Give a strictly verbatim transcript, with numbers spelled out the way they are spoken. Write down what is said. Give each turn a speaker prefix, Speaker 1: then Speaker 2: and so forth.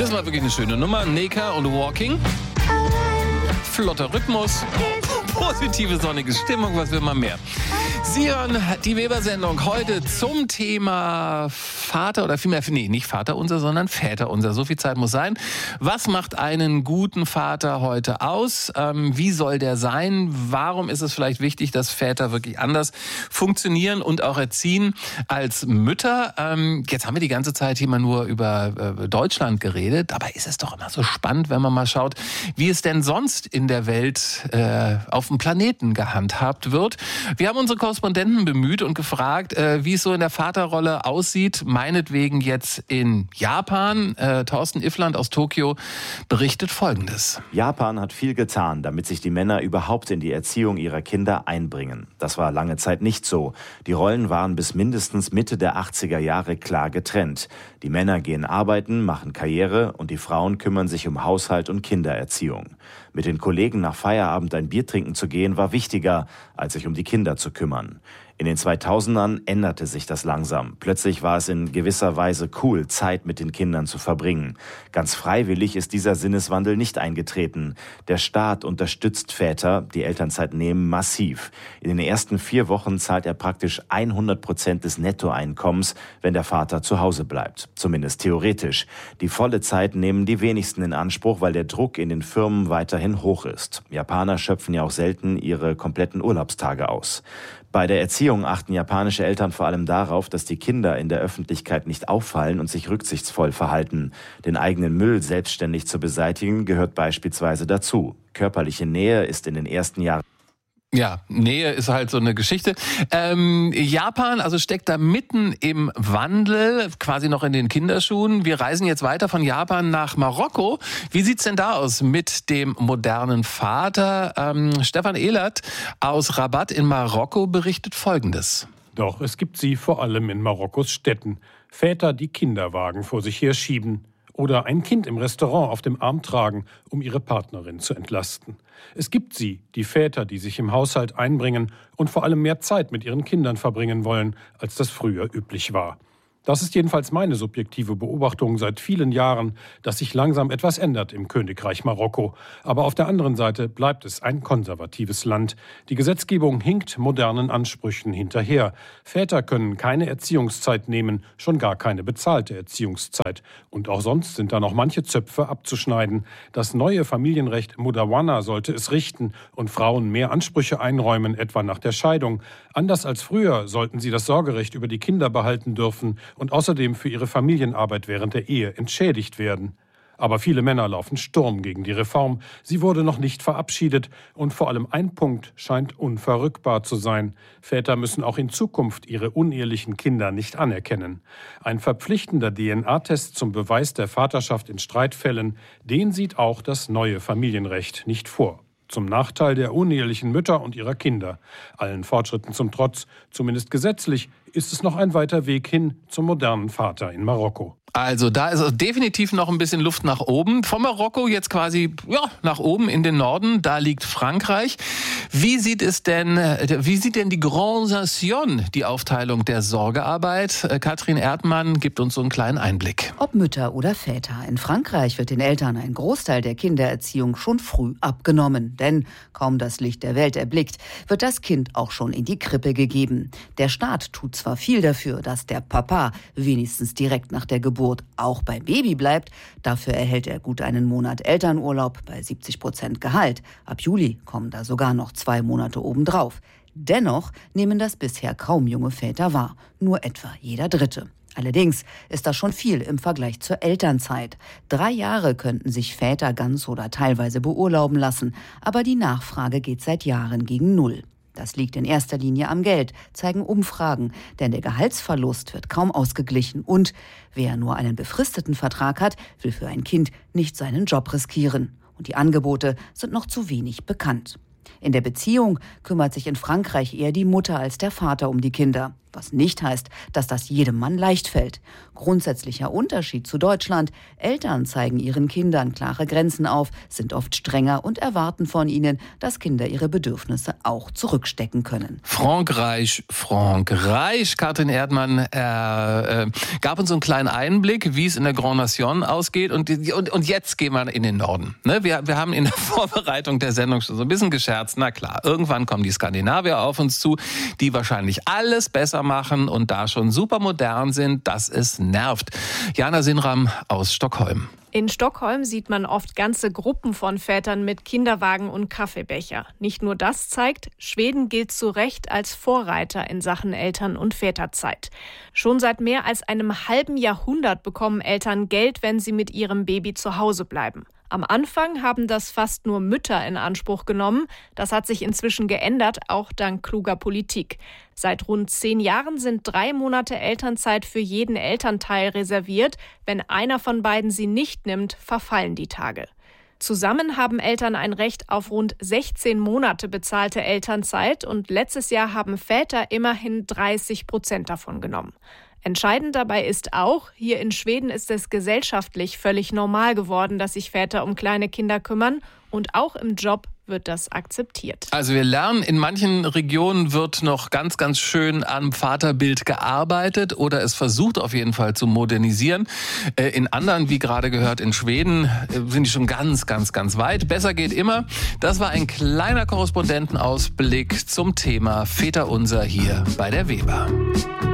Speaker 1: Das war wirklich eine schöne Nummer. Neka und Walking. Flotter Rhythmus. Positive, sonnige Stimmung, was will man mehr? Sie hören die Weber-Sendung heute zum Thema Vater oder vielmehr, nee, nicht Vaterunser, sondern Väterunser. So viel Zeit muss sein. Was macht einen guten Vater heute aus? Ähm, wie soll der sein? Warum ist es vielleicht wichtig, dass Väter wirklich anders funktionieren und auch erziehen als Mütter? Ähm, jetzt haben wir die ganze Zeit hier mal nur über äh, Deutschland geredet. Dabei ist es doch immer so spannend, wenn man mal schaut, wie es denn sonst in der Welt äh, auf dem Planeten gehandhabt wird. Wir haben unsere Korrespondenten bemüht und gefragt, äh, wie es so in der Vaterrolle aussieht. Meinetwegen jetzt in Japan. Äh, Thorsten Iffland aus Tokio berichtet Folgendes.
Speaker 2: Japan hat viel getan, damit sich die Männer überhaupt in die Erziehung ihrer Kinder einbringen. Das war lange Zeit nicht so. Die Rollen waren bis mindestens Mitte der achtziger Jahre klar getrennt. Die Männer gehen arbeiten, machen Karriere und die Frauen kümmern sich um Haushalt und Kindererziehung. Mit den Kollegen nach Feierabend ein Bier trinken zu gehen, war wichtiger, als sich um die Kinder zu kümmern. In den zweitausendern änderte sich das langsam. Plötzlich war es in gewisser Weise cool, Zeit mit den Kindern zu verbringen. Ganz freiwillig ist dieser Sinneswandel nicht eingetreten. Der Staat unterstützt Väter, die Elternzeit nehmen, massiv. In den ersten vier Wochen zahlt er praktisch hundert Prozent des Nettoeinkommens, wenn der Vater zu Hause bleibt. Zumindest theoretisch. Die volle Zeit nehmen die wenigsten in Anspruch, weil der Druck in den Firmen weiterhin hoch ist. Japaner schöpfen ja auch selten ihre kompletten Urlaubstage aus. Bei der Erziehung achten japanische Eltern vor allem darauf, dass die Kinder in der Öffentlichkeit nicht auffallen und sich rücksichtsvoll verhalten. Den eigenen Müll selbstständig zu beseitigen, gehört beispielsweise dazu. Körperliche Nähe ist in den ersten Jahren
Speaker 1: Ja, Nähe ist halt so eine Geschichte. Ähm, Japan, also steckt da mitten im Wandel, quasi noch in den Kinderschuhen. Wir reisen jetzt weiter von Japan nach Marokko. Wie sieht's denn da aus mit dem modernen Vater? Ähm, Stefan Ehlert aus Rabat in Marokko berichtet Folgendes.
Speaker 3: Doch es gibt sie vor allem in Marokkos Städten. Väter, die Kinderwagen vor sich herschieben. Oder ein Kind im Restaurant auf dem Arm tragen, um ihre Partnerin zu entlasten. Es gibt sie, die Väter, die sich im Haushalt einbringen und vor allem mehr Zeit mit ihren Kindern verbringen wollen, als das früher üblich war. Das ist jedenfalls meine subjektive Beobachtung seit vielen Jahren, dass sich langsam etwas ändert im Königreich Marokko. Aber auf der anderen Seite bleibt es ein konservatives Land. Die Gesetzgebung hinkt modernen Ansprüchen hinterher. Väter können keine Erziehungszeit nehmen, schon gar keine bezahlte Erziehungszeit. Und auch sonst sind da noch manche Zöpfe abzuschneiden. Das neue Familienrecht Mudawana sollte es richten und Frauen mehr Ansprüche einräumen, etwa nach der Scheidung. Anders als früher sollten sie das Sorgerecht über die Kinder behalten dürfen und außerdem für ihre Familienarbeit während der Ehe entschädigt werden. Aber viele Männer laufen Sturm gegen die Reform. Sie wurde noch nicht verabschiedet und vor allem ein Punkt scheint unverrückbar zu sein. Väter müssen auch in Zukunft ihre unehelichen Kinder nicht anerkennen. Ein verpflichtender D N A-Test zum Beweis der Vaterschaft in Streitfällen, den sieht auch das neue Familienrecht nicht vor. Zum Nachteil der unehelichen Mütter und ihrer Kinder. Allen Fortschritten zum Trotz, zumindest gesetzlich, ist es noch ein weiter Weg hin zum modernen Vater in Marokko.
Speaker 1: Also da ist definitiv noch ein bisschen Luft nach oben. Von Marokko jetzt quasi ja, nach oben in den Norden, da liegt Frankreich. Wie sieht es denn, wie sieht denn die Grande Nation, die Aufteilung der Sorgearbeit? Katrin Erdmann gibt uns so einen kleinen Einblick.
Speaker 4: Ob Mütter oder Väter, in Frankreich wird den Eltern ein Großteil der Kindererziehung schon früh abgenommen. Denn kaum das Licht der Welt erblickt, wird das Kind auch schon in die Krippe gegeben. Der Staat tut zwar viel dafür, dass der Papa wenigstens direkt nach der Geburt auch beim Baby bleibt. Dafür erhält er gut einen Monat Elternurlaub bei siebzig Prozent Gehalt. Ab Juli kommen da sogar noch zwei Monate obendrauf. Dennoch nehmen das bisher kaum junge Väter wahr. Nur etwa jeder Dritte. Allerdings ist das schon viel im Vergleich zur Elternzeit. Drei Jahre könnten sich Väter ganz oder teilweise beurlauben lassen. Aber die Nachfrage geht seit Jahren gegen Null. Das liegt in erster Linie am Geld, zeigen Umfragen, denn der Gehaltsverlust wird kaum ausgeglichen und wer nur einen befristeten Vertrag hat, will für ein Kind nicht seinen Job riskieren. Und die Angebote sind noch zu wenig bekannt. In der Beziehung kümmert sich in Frankreich eher die Mutter als der Vater um die Kinder. Was nicht heißt, dass das jedem Mann leicht fällt. Grundsätzlicher Unterschied zu Deutschland: Eltern zeigen ihren Kindern klare Grenzen auf, sind oft strenger und erwarten von ihnen, dass Kinder ihre Bedürfnisse auch zurückstecken können.
Speaker 1: Frankreich, Frankreich. Katrin Erdmann äh, äh, gab uns so einen kleinen Einblick, wie es in der Grand Nation ausgeht. Und, und, und jetzt gehen wir in den Norden. Ne? Wir, wir haben in der Vorbereitung der Sendung schon so ein bisschen gescherzt. Na klar, irgendwann kommen die Skandinavier auf uns zu, die wahrscheinlich alles besser machen und da schon super modern sind, dass es nervt. Jana Sinram aus Stockholm.
Speaker 5: In Stockholm sieht man oft ganze Gruppen von Vätern mit Kinderwagen und Kaffeebecher. Nicht nur das zeigt, Schweden gilt zu Recht als Vorreiter in Sachen Eltern- und Väterzeit. Schon seit mehr als einem halben Jahrhundert bekommen Eltern Geld, wenn sie mit ihrem Baby zu Hause bleiben. Am Anfang haben das fast nur Mütter in Anspruch genommen. Das hat sich inzwischen geändert, auch dank kluger Politik. Seit rund zehn Jahren sind drei Monate Elternzeit für jeden Elternteil reserviert. Wenn einer von beiden sie nicht nimmt, verfallen die Tage. Zusammen haben Eltern ein Recht auf rund sechzehn Monate bezahlte Elternzeit und letztes Jahr haben Väter immerhin dreißig Prozent davon genommen. Entscheidend dabei ist auch, hier in Schweden ist es gesellschaftlich völlig normal geworden, dass sich Väter um kleine Kinder kümmern, und auch im Job wird das akzeptiert.
Speaker 1: Also wir lernen, in manchen Regionen wird noch ganz, ganz schön am Vaterbild gearbeitet oder es versucht auf jeden Fall zu modernisieren. In anderen, wie gerade gehört, in Schweden sind die schon ganz, ganz, ganz weit. Besser geht immer. Das war ein kleiner Korrespondentenausblick zum Thema Väterunser hier bei der Weber.